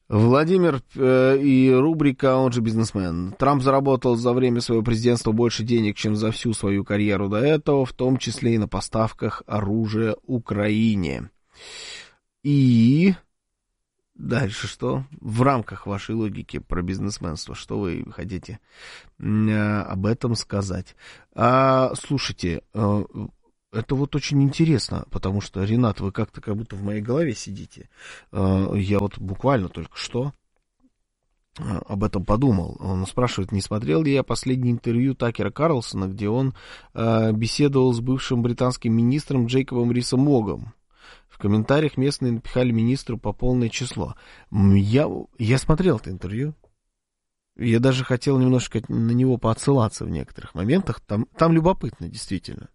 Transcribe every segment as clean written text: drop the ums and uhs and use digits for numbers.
Владимир и рубрика «Он же бизнесмен». Трамп заработал за время своего президентства больше денег, чем за всю свою карьеру до этого, в том числе и на поставках оружия Украине. И дальше что? В рамках вашей логики про бизнесменство, что вы хотите об этом сказать? Слушайте, это вот очень интересно, потому что, Ренат, вы как-то как будто в моей голове сидите. Я вот буквально только что об этом подумал. Он спрашивает, не смотрел ли я последнее интервью Такера Карлсона, где он беседовал с бывшим британским министром Джейкобом Рисом-Могом. В комментариях местные напихали министру по полное число. Я смотрел это интервью. Я даже хотел немножко на него поотсылаться в некоторых моментах. Там любопытно, действительно.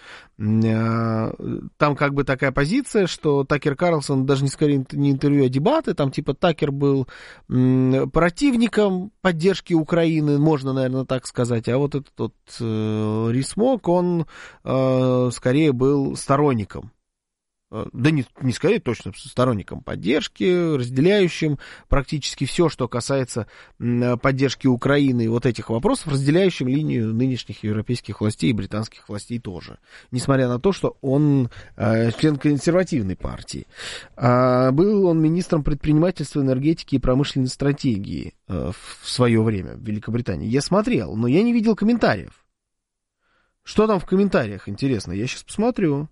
Там как бы такая позиция, что Такер Карлсон даже не интервью, а дебаты, там типа Такер был противником поддержки Украины, можно, наверное, так сказать, а вот этот вот Рис-Мог, он скорее был сторонником. Да не скорее, точно сторонником поддержки, разделяющим практически все, что касается поддержки Украины и вот этих вопросов, разделяющим линию нынешних европейских властей и британских властей тоже. Несмотря на то, что он член консервативной партии. Был он министром предпринимательства, энергетики и промышленной стратегии в свое время в Великобритании. Я смотрел, но я не видел комментариев. Что там в комментариях, интересно? Я сейчас посмотрю.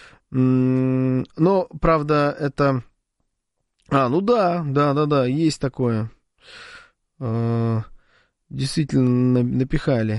Но, правда, это... ну да, есть такое. Действительно напихали.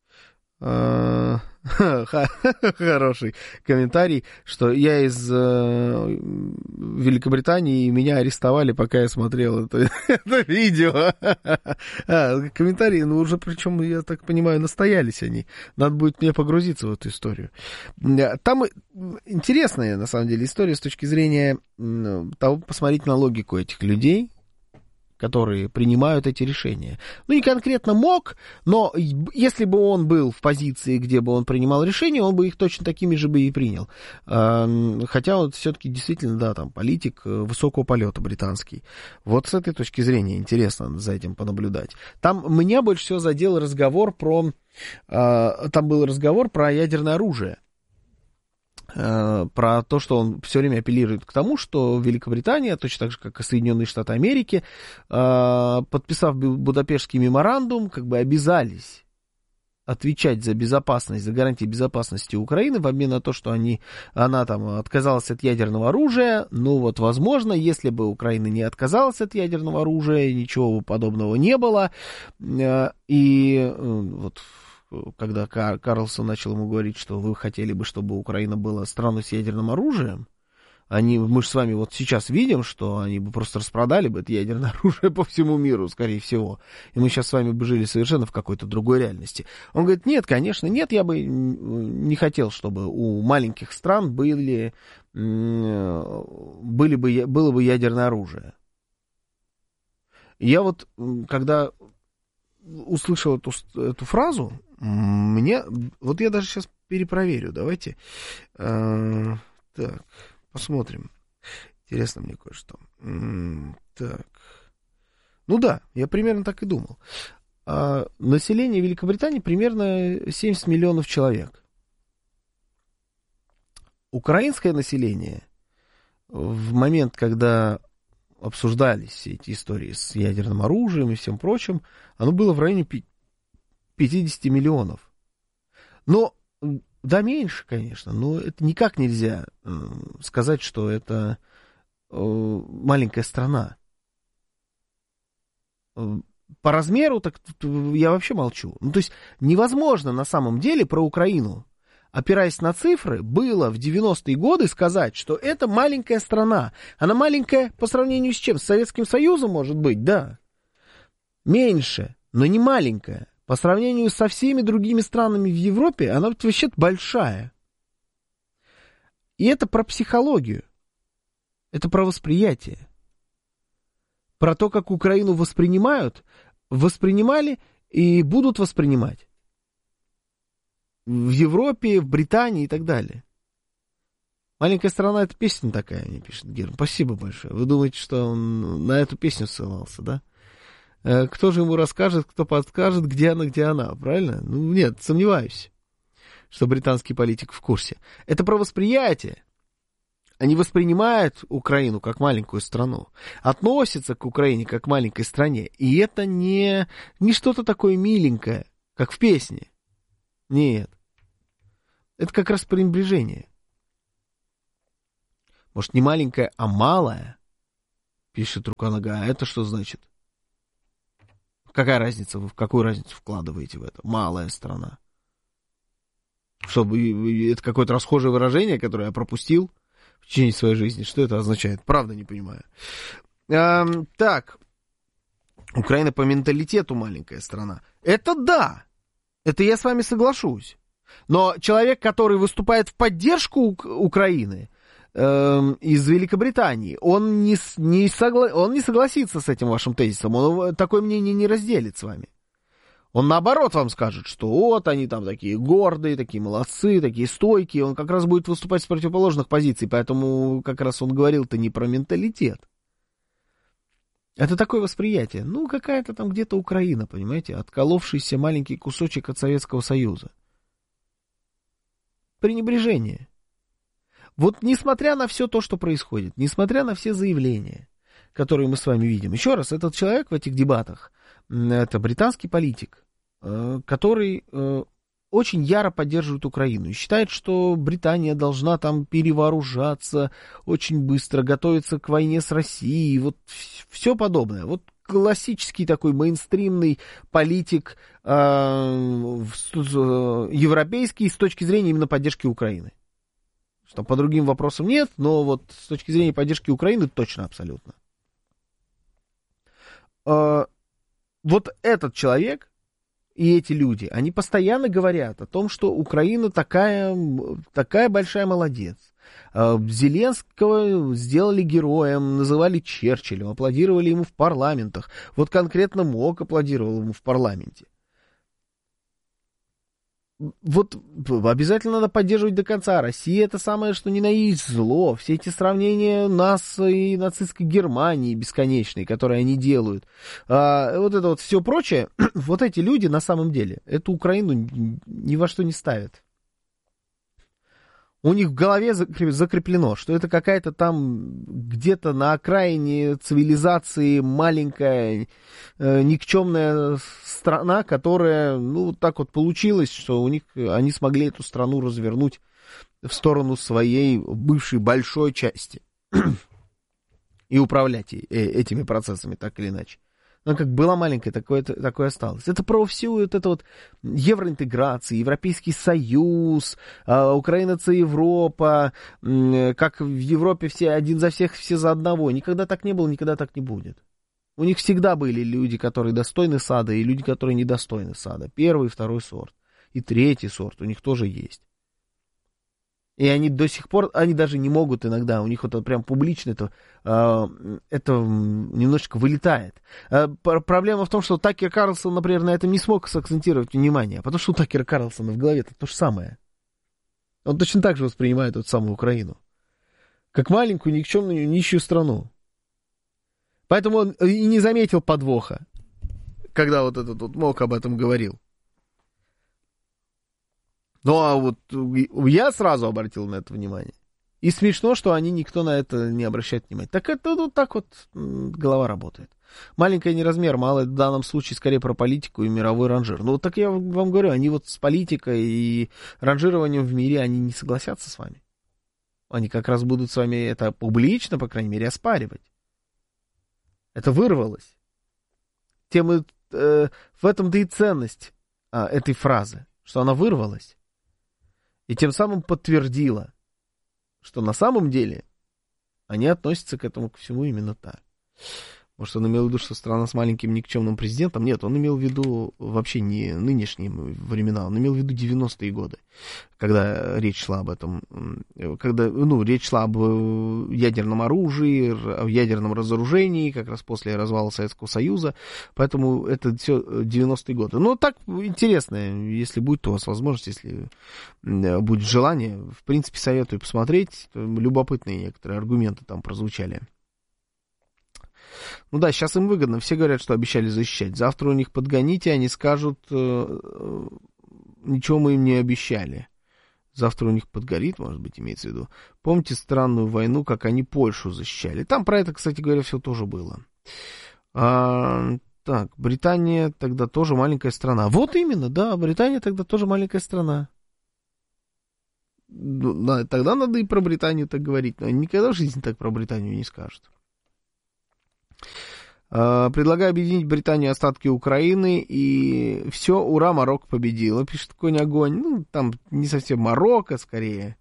Хороший комментарий, что я из Великобритании, и меня арестовали, пока я смотрел это видео. Комментарии, уже причем, я так понимаю, настоялись они. Надо будет мне погрузиться в эту историю. Там интересная, на самом деле, история с точки зрения того, посмотреть на логику этих людей, которые принимают эти решения. Не конкретно Мог, но если бы он был в позиции, где бы он принимал решения, он бы их точно такими же бы и принял. Хотя он все-таки действительно, да, там политик высокого полета британский. Вот с этой точки зрения интересно за этим понаблюдать. Там меня больше всего задел разговор про... Там был разговор про ядерное оружие. Про то, что он все время апеллирует к тому, что Великобритания, точно так же, как и Соединенные Штаты Америки, подписав Будапештский меморандум, как бы обязались отвечать за безопасность, за гарантии безопасности Украины в обмен на то, что она там отказалась от ядерного оружия. Возможно, если бы Украина не отказалась от ядерного оружия, ничего подобного не было. Когда Карлсон начал ему говорить, что вы хотели бы, чтобы Украина была страной с ядерным оружием, мы же с вами вот сейчас видим, что они бы просто распродали бы это ядерное оружие по всему миру, скорее всего. И мы сейчас с вами бы жили совершенно в какой-то другой реальности. Он говорит, нет, конечно, нет, я бы не хотел, чтобы у маленьких стран было бы ядерное оружие. Я вот, когда услышал эту фразу, я даже сейчас перепроверю, давайте. Так, посмотрим. Интересно мне кое-что. Так. Я примерно так и думал. Население Великобритании примерно 70 миллионов человек. Украинское население в момент, когда обсуждались все эти истории с ядерным оружием и всем прочим, оно было в районе 50 миллионов. Да, меньше, конечно, но это никак нельзя сказать, что это маленькая страна. По размеру, так я вообще молчу. То есть невозможно на самом деле про Украину, опираясь на цифры, было в 90-е годы сказать, что это маленькая страна. Она маленькая по сравнению с чем? С Советским Союзом, может быть, да. Меньше, но не маленькая. По сравнению со всеми другими странами в Европе, она вообще большая. И это про психологию. Это про восприятие. Про то, как Украину воспринимали и будут воспринимать. В Европе, в Британии и так далее. Маленькая страна — это песня такая, мне пишет Герман. Спасибо большое. Вы думаете, что он на эту песню ссылался, да? Кто же ему расскажет, кто подскажет, где она, правильно? Ну, нет, сомневаюсь, что британский политик в курсе. Это про восприятие. Они воспринимают Украину как маленькую страну, относятся к Украине как к маленькой стране. И это не что-то такое миленькое, как в песне. Нет. Это как раз пренебрежение. Может, не маленькая, а малая, пишет Рука-Нога. А это что значит? Какая разница? Вы в какую разницу вкладываете в это? Малая страна. Чтобы это какое-то расхожее выражение, которое я пропустил в течение своей жизни. Что это означает? Правда не понимаю. Так. Украина по менталитету маленькая страна. Это да. Это я с вами соглашусь. Но человек, который выступает в поддержку Украины из Великобритании, он не согласится с этим вашим тезисом. Он такое мнение не разделит с вами. Он наоборот вам скажет, что вот они там такие гордые, такие молодцы, такие стойкие. Он как раз будет выступать с противоположных позиций, поэтому как раз он говорил-то не про менталитет. Это такое восприятие. Ну, какая-то там где-то Украина, понимаете, отколовшийся маленький кусочек от Советского Союза. Пренебрежение. Вот несмотря на все то, что происходит, несмотря на все заявления, которые мы с вами видим, еще раз, этот человек в этих дебатах, это британский политик, который очень яро поддерживает Украину и считает, что Британия должна там перевооружаться очень быстро, готовиться к войне с Россией, вот все подобное. Вот классический такой мейнстримный политик европейский с точки зрения именно поддержки Украины. Что по другим вопросам нет, но вот с точки зрения поддержки Украины точно абсолютно. Вот этот человек и эти люди, они постоянно говорят о том, что Украина такая большая молодец. Зеленского сделали героем, называли Черчиллем, аплодировали ему в парламентах. Вот конкретно МОК аплодировал ему в парламенте. Вот обязательно надо поддерживать до конца. Россия — это самое, что ни на есть зло. Все эти сравнения нас и нацистской Германии бесконечные, которые они делают. Вот это вот все прочее. Вот эти люди на самом деле эту Украину ни во что не ставят. У них в голове закреплено, что это какая-то там где-то на окраине цивилизации маленькая никчемная страна, которая, ну, так вот получилось, что они смогли эту страну развернуть в сторону своей бывшей большой части и управлять этими процессами так или иначе. Она как была маленькая, такое осталось. Это про всю вот эту вот евроинтеграцию, Европейский Союз, Украина це Европа, как в Европе все один за всех, все за одного. Никогда так не было, никогда так не будет. У них всегда были люди, которые достойны сада, и люди, которые недостойны сада. Первый, второй сорт. И третий сорт у них тоже есть. И они до сих пор, они даже не могут иногда, у них вот прям публично это немножечко вылетает. Проблема в том, что Такер Карлсон, например, на этом не смог сакцентировать внимание, потому что у Такера Карлсона в голове это то же самое. Он точно так же воспринимает эту самую Украину. Как маленькую, никчемную, нищую страну. Поэтому он и не заметил подвоха, когда вот этот вот МОК об этом говорил. Ну, а вот я сразу обратил на это внимание. И смешно, что никто на это не обращает внимания. Так это вот так вот голова работает. Маленькая не размер, малая в данном случае скорее про политику и мировой ранжир. Ну, вот так я вам говорю, они вот с политикой и ранжированием в мире, они не согласятся с вами. Они как раз будут с вами это публично, по крайней мере, оспаривать. Это вырвалось. В этом-то и ценность этой фразы, что она вырвалась. И тем самым подтвердила, что на самом деле они относятся к этому ко всему именно так. Может, он имел в виду, что страна с маленьким никчемным президентом? Нет, он имел в виду вообще не нынешние времена, он имел в виду 90-е годы, когда речь шла об этом, когда, речь шла об ядерном оружии, о ядерном разоружении, как раз после развала Советского Союза, поэтому это все 90-е годы. Но так интересно, если будет у вас возможность, если будет желание, в принципе, советую посмотреть, любопытные некоторые аргументы там прозвучали. Ну да, сейчас им выгодно. Все говорят, что обещали защищать. Завтра у них подгоните, они скажут, ничего мы им не обещали. Завтра у них подгорит, может быть, имеется в виду. Помните странную войну, как они Польшу защищали? Там про это, кстати говоря, все тоже было. Так, Британия тогда тоже маленькая страна. Вот именно, да, Британия тогда тоже маленькая страна. Да, тогда надо и про Британию так говорить. Но никогда в жизни так про Британию не скажут. Предлагаю объединить Британию и остатки Украины, и все, ура, Марокко победила, пишет Конь Огонь. Ну, там не совсем Марокко, скорее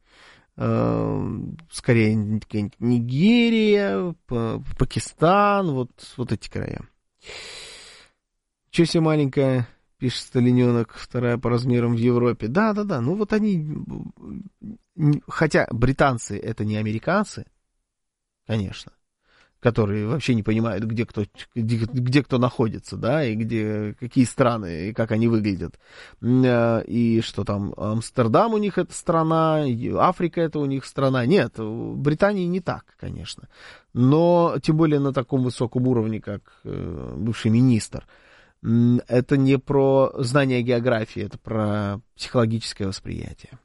Нигерия, Пакистан, вот эти края. Че себе маленькая, пишет Сталиненок, вторая по размерам в Европе. Да, ну вот они, хотя британцы это не американцы, конечно, которые вообще не понимают, где кто находится, да, и где, какие страны, и как они выглядят. И что там, Амстердам у них это страна, Африка это у них страна. Нет, в Британии не так, конечно. Но, тем более на таком высоком уровне, как бывший министр. Это не про знание географии, это про психологическое восприятие.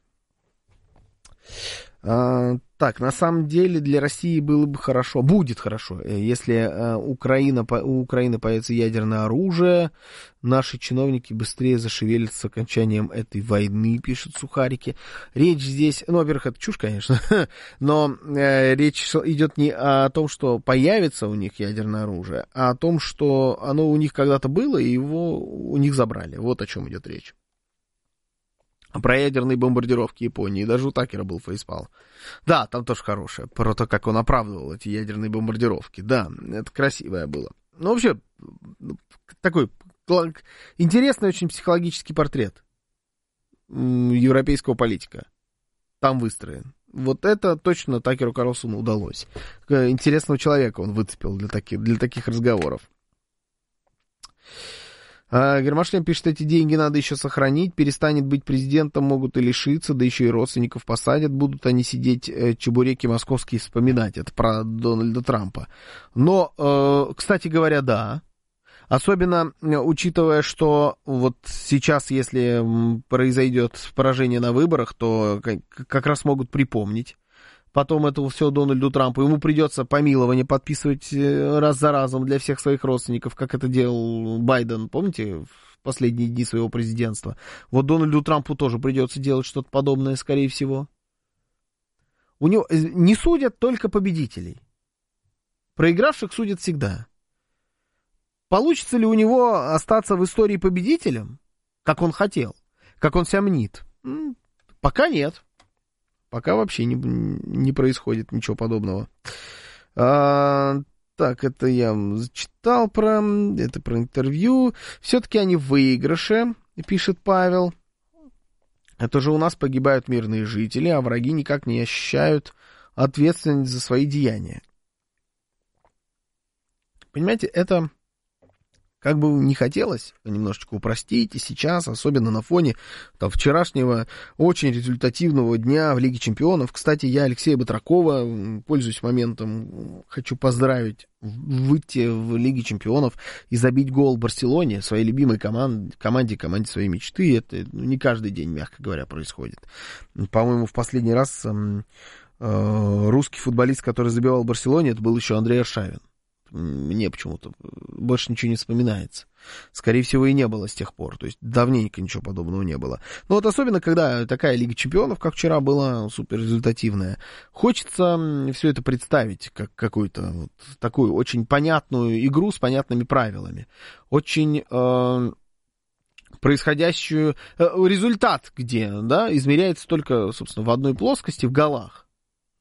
Так, на самом деле для России было бы хорошо, будет хорошо, если у Украины появится ядерное оружие, наши чиновники быстрее зашевелятся с окончанием этой войны, пишут Сухарики. Речь здесь, во-первых, это чушь, конечно, но речь идет не о том, что появится у них ядерное оружие, а о том, что оно у них когда-то было, и его у них забрали. Вот о чем идет речь. Про ядерные бомбардировки Японии. Даже у Такера был фейспал. Да, там тоже хорошее. Про то, как он оправдывал эти ядерные бомбардировки. Да, это красивое было. Ну, вообще, такой интересный очень психологический портрет европейского политика. Там выстроен. Вот это точно Такеру Карлсону удалось. Интересного человека он выцепил для таких разговоров. Гермошлем пишет, эти деньги надо еще сохранить, перестанет быть президентом, могут и лишиться, да еще и родственников посадят, будут они сидеть, чебуреки московские вспоминать, это про Дональда Трампа. Но, кстати говоря, да, особенно учитывая, что вот сейчас, если произойдет поражение на выборах, то как раз могут припомнить. Потом этого все Дональду Трампу. Ему придется помилование подписывать раз за разом для всех своих родственников, как это делал Байден, помните, в последние дни своего президентства. Вот Дональду Трампу тоже придется делать что-то подобное, скорее всего. У него не судят только победителей. Проигравших судят всегда. Получится ли у него остаться в истории победителем, как он хотел, как он себя мнит? Пока нет. Пока вообще не происходит ничего подобного. Так, это я зачитал про интервью. Все-таки они в выигрыше, пишет Павел. Это же у нас погибают мирные жители, а враги никак не ощущают ответственность за свои деяния. Понимаете, это как бы не хотелось немножечко упростить, и сейчас, особенно на фоне там, вчерашнего очень результативного дня в Лиге Чемпионов. Кстати, я Алексея Батракова, пользуясь моментом, хочу поздравить, выйти в Лиге Чемпионов и забить гол Барселоне, своей любимой команде своей мечты. Это не каждый день, мягко говоря, происходит. По-моему, в последний раз русский футболист, который забивал Барселоне, это был еще Андрей Аршавин. Мне почему-то больше ничего не вспоминается. Скорее всего, и не было с тех пор. То есть давненько ничего подобного не было. Но вот особенно, когда такая Лига Чемпионов, как вчера, была супер результативная. Хочется все это представить как какую-то вот такую очень понятную игру с понятными правилами. Очень происходящую... результат где, да, измеряется только, собственно, в одной плоскости, в голах.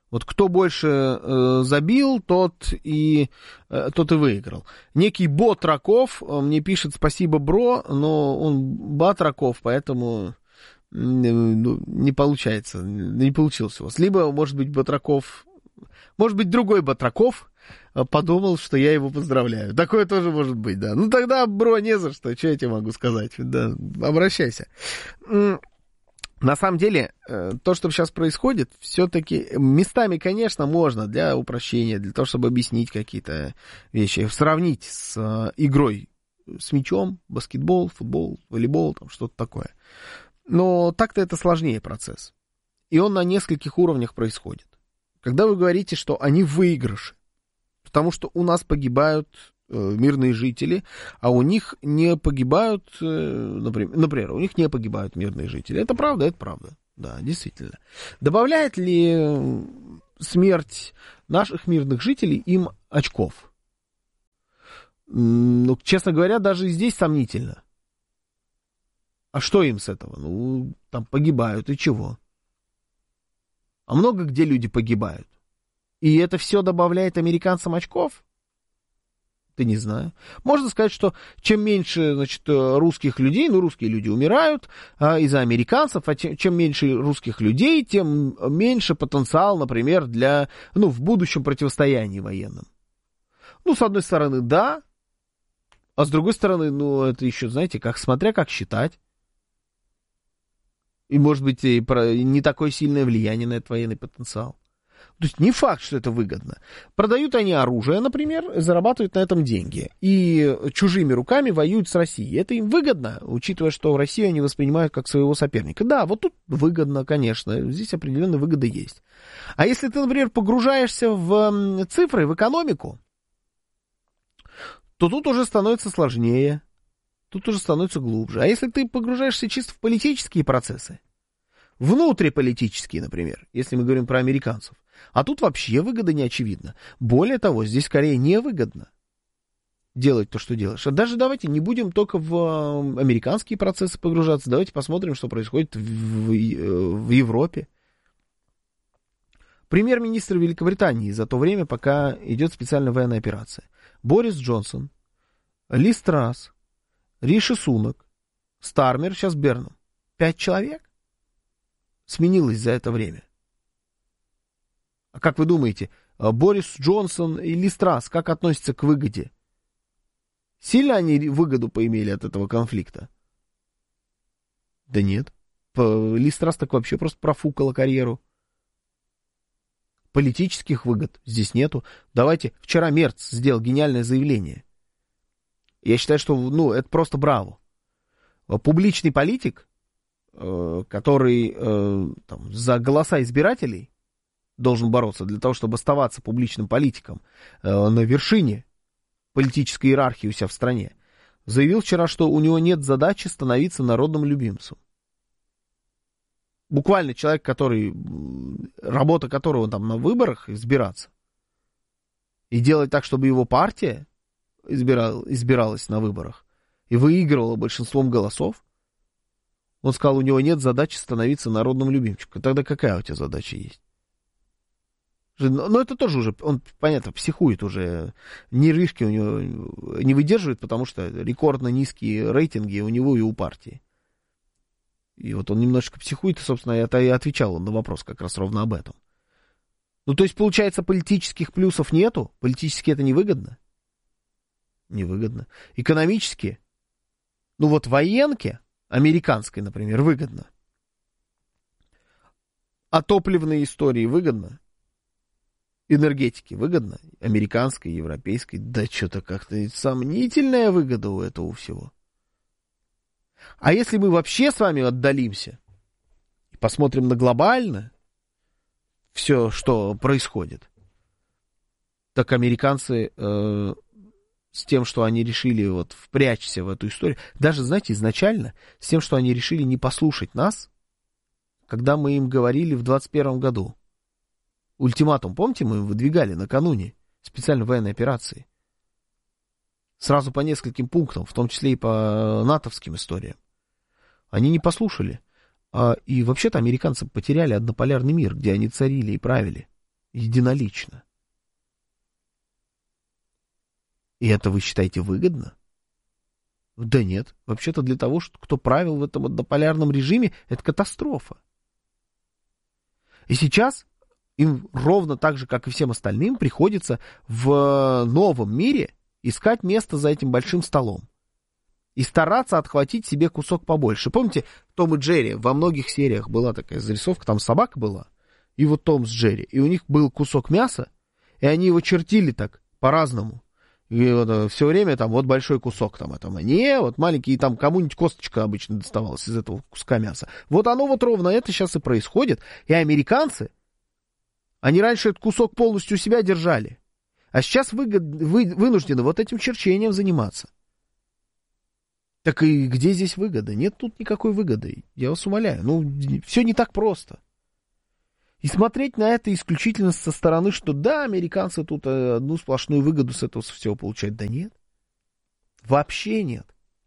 Вот кто больше забил, тот и выиграл. Некий Ботраков мне пишет: спасибо, бро, но он Батраков, поэтому не получается, не получилось у вас. Либо, может быть, Батраков, может быть, другой Батраков подумал, что я его поздравляю. Такое тоже может быть, да. Ну, тогда, бро, не за что, что я тебе могу сказать? Да, обращайся. На самом деле, то, что сейчас происходит, все-таки местами, конечно, можно для упрощения, для того, чтобы объяснить какие-то вещи, сравнить с игрой с мячом, баскетбол, футбол, волейбол, там что-то такое. Но так-то это сложнее процесс. И он на нескольких уровнях происходит. Когда вы говорите, что они в выигрыше, потому что у нас погибают мирные жители, а у них не погибают, например, у них не погибают мирные жители. Это правда, да, действительно. Добавляет ли смерть наших мирных жителей им очков? Ну, честно говоря, даже здесь сомнительно. А что им с этого? Ну, там погибают, и чего? А много где люди погибают. И это все добавляет американцам очков? Да не знаю. Можно сказать, что чем меньше, значит, русских людей, ну, русские люди умирают из-за американцев, а чем меньше русских людей, тем меньше потенциал, например, для, ну, в будущем противостоянии военном. Ну, с одной стороны, да, а с другой стороны, ну, это еще, знаете, смотря как считать. И, может быть, и не такое сильное влияние на этот военный потенциал. То есть не факт, что это выгодно. Продают они оружие, например, зарабатывают на этом деньги. И чужими руками воюют с Россией. Это им выгодно, учитывая, что Россию они воспринимают как своего соперника. Да, вот тут выгодно, конечно. Здесь определенная выгода есть. А если ты, например, погружаешься в цифры, в экономику, то тут уже становится сложнее. Тут уже становится глубже. А если ты погружаешься чисто в политические процессы, внутриполитические, например, если мы говорим про американцев, а тут вообще выгода не очевидна. Более того, здесь скорее невыгодно делать то, что делаешь. А даже давайте не будем только в американские процессы погружаться, давайте посмотрим, что происходит в Европе. Премьер-министр Великобритании за то время, пока идет специальная военная операция. Борис Джонсон, Ли Страс, Риши Сунак, Стармер, сейчас Бернам. 5 человек сменилось за это время. А как вы думаете, Борис Джонсон и Ли Страс как относятся к выгоде? Сильно они выгоду поимели от этого конфликта? Да нет. Ли Страс так вообще просто профукала карьеру. Политических выгод здесь нету. Давайте, вчера Мерц сделал гениальное заявление. Я считаю, что, ну, это просто браво. Публичный политик, который там, за голоса избирателей должен бороться для того, чтобы оставаться публичным политиком на вершине политической иерархии у себя в стране, заявил вчера, что у него нет задачи становиться народным любимцем. Буквально человек, работа которого там на выборах избираться и делать так, чтобы его партия избиралась на выборах и выигрывала большинством голосов. Он сказал, у него нет задачи становиться народным любимчиком. Тогда какая у тебя задача есть? Но это тоже уже, он, понятно, психует уже. Нервишки у него не выдерживает, потому что рекордно низкие рейтинги у него и у партии. И вот он немножечко психует, и, собственно, я отвечал на вопрос как раз ровно об этом. Ну, то есть, получается, политических плюсов нету? Политически это невыгодно? Невыгодно. Экономически? Ну, вот военке, американской, например, выгодно. А топливные истории выгодно? Энергетики выгодно? Американской, европейской? Да что-то как-то сомнительная выгода у этого всего. А если мы вообще с вами отдалимся и посмотрим на глобально все, что происходит, так американцы с тем, что они решили вот впрячься в эту историю, даже, знаете, изначально с тем, что они решили не послушать нас, когда мы им говорили в 2021 году. Ультиматум, помните, мы выдвигали накануне специальной военной операции. Сразу по нескольким пунктам, в том числе и по натовским историям. Они не послушали. И вообще-то американцы потеряли однополярный мир, где они царили и правили. единолично. И это вы считаете выгодно? Да нет. Вообще-то для того, кто правил в этом однополярном режиме, это катастрофа. И сейчас им ровно так же, как и всем остальным, приходится в новом мире искать место за этим большим столом. И стараться отхватить себе кусок побольше. Помните, Том и Джерри, во многих сериях была такая зарисовка, там собака была, и вот Том с Джерри. И у них был кусок мяса, и они его чертили так, по-разному. И вот все время там вот большой кусок там это мне, вот маленький, и там кому-нибудь косточка обычно доставалась из этого куска мяса. Вот оно вот ровно это сейчас и происходит. И американцы, они раньше этот кусок полностью у себя держали, а сейчас вынуждены вот этим черчением заниматься. Так и где здесь выгода? Нет тут никакой выгоды, я вас умоляю. Ну, все не так просто. И смотреть на это исключительно со стороны, что да, американцы тут одну сплошную выгоду с этого всего получают. Да нет. Вообще нет.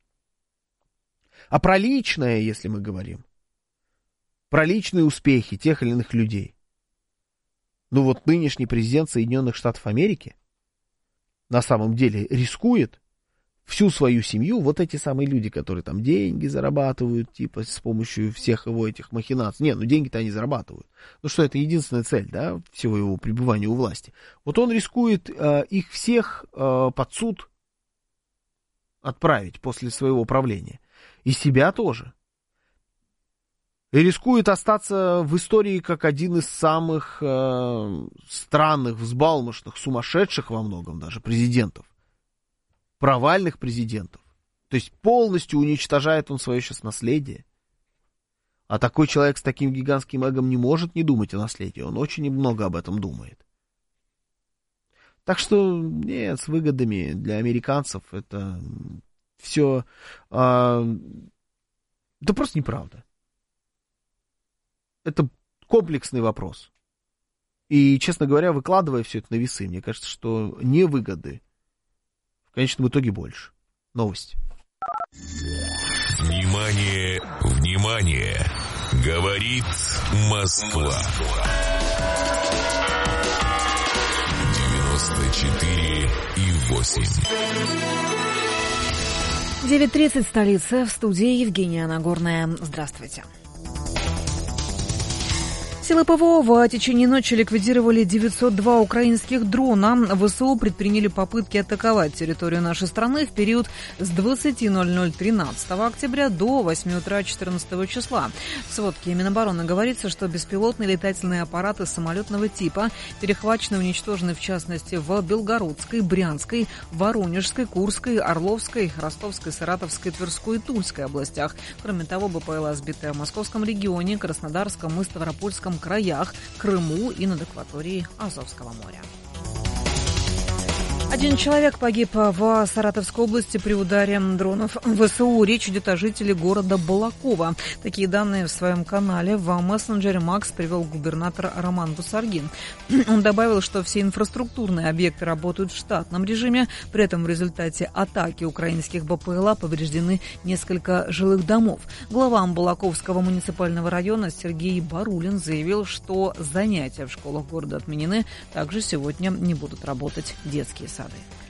А про личное, если мы говорим, про личные успехи тех или иных людей. Ну вот нынешний президент Соединенных Штатов Америки на самом деле рискует всю свою семью, вот эти самые люди, которые там деньги зарабатывают, типа, с помощью всех его этих махинаций. Не, ну деньги-то они зарабатывают. Ну что, это единственная цель, да, всего его пребывания у власти. Вот он рискует их всех под суд отправить после своего правления. И себя тоже. И рискует остаться в истории как один из самых странных, взбалмошных, сумасшедших во многом даже президентов. Провальных президентов. То есть полностью уничтожает он свое сейчас наследие. А такой человек с таким гигантским эгом не может не думать о наследии. Он очень много об этом думает. Так что, нет, с выгодами для американцев это все... это просто неправда. Это комплексный вопрос. И, честно говоря, выкладывая все это на весы, мне кажется, что невыгоды в конечном итоге больше. Новости. Внимание, внимание! Говорит Москва. 94,8. 9:30, столица, в студии Евгения Нагорная. Здравствуйте. Силы ПВО в течение ночи ликвидировали 902 украинских дрона. ВСУ предприняли попытки атаковать территорию нашей страны в период с 20:00 13 октября до 8 утра 14 числа. В сводке Минобороны говорится, что беспилотные летательные аппараты самолетного типа перехвачены и уничтожены в частности в Белгородской, Брянской, Воронежской, Курской, Орловской, Ростовской, Саратовской, Тверской и Тульской областях. Кроме того, БПЛА сбиты в Московском регионе, Краснодарском и Ставропольском краях, Крыму и над акваторией Азовского моря. Один человек погиб в Саратовской области при ударе дронов ВСУ. Речь идет о жителе города Балаково. Такие данные в своем канале в мессенджере Макс привел губернатор Роман Бусаргин. Он добавил, что все инфраструктурные объекты работают в штатном режиме. При этом в результате атаки украинских БПЛА повреждены несколько жилых домов. Глава Балаковского муниципального района Сергей Барулин заявил, что занятия в школах города отменены. Также сегодня не будут работать детские сады.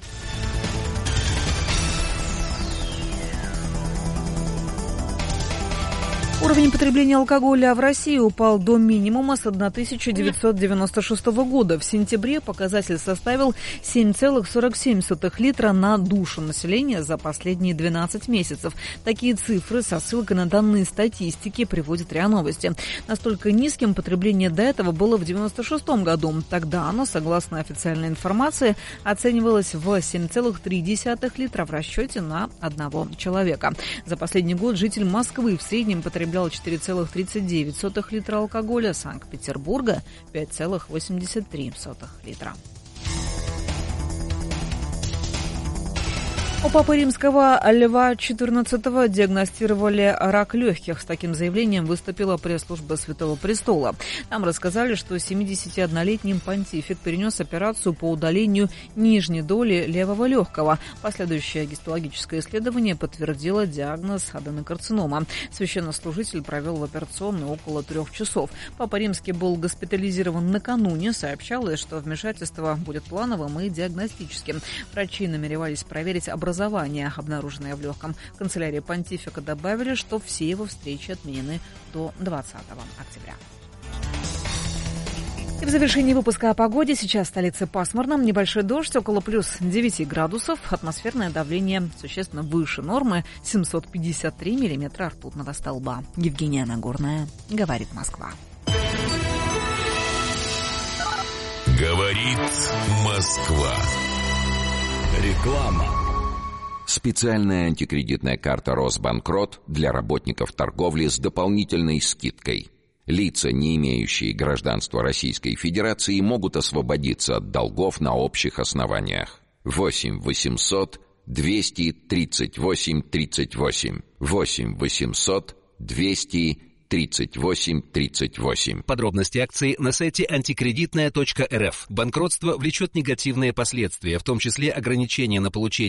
Уровень потребления алкоголя в России упал до минимума с 1996 года. В сентябре показатель составил 7,47 литра на душу населения за последние 12 месяцев. Такие цифры со ссылкой на данные статистики приводит РИА Новости. Настолько низким потребление до этого было в 1996 году. Тогда оно, согласно официальной информации, оценивалось в 7,3 литра в расчете на одного человека. За последний год житель Москвы в среднем потреблял 4,39 литра алкоголя, Санкт-Петербурга 5,83 литра. У Папы Римского Льва XIV диагностировали рак легких. С таким заявлением выступила пресс-служба Святого Престола. Там рассказали, что 71-летний понтифик перенес операцию по удалению нижней доли левого легкого. Последующее гистологическое исследование подтвердило диагноз аденокарцинома. Священнослужитель провел в операционной около 3 часов. Папа Римский был госпитализирован накануне. Сообщалось, что вмешательство будет плановым и диагностическим. Врачи намеревались проверить образование, обнаруженное в легком. В канцелярии понтифика добавили, что все его встречи отменены до 20 октября. И в завершении выпуска о погоде. Сейчас в столице пасмурно, небольшой дождь, около плюс 9 градусов. Атмосферное давление существенно выше нормы, 753 миллиметра ртутного столба. Евгения Нагорная, говорит Москва. Говорит Москва. Реклама. Специальная антикредитная карта «Росбанкрот» для работников торговли с дополнительной скидкой. Лица, не имеющие гражданства Российской Федерации, могут освободиться от долгов на общих основаниях. 8 800 238 38. 8 800 238 38. Подробности акции на сайте антикредитная.рф. Банкротство влечет негативные последствия, в том числе ограничения на получение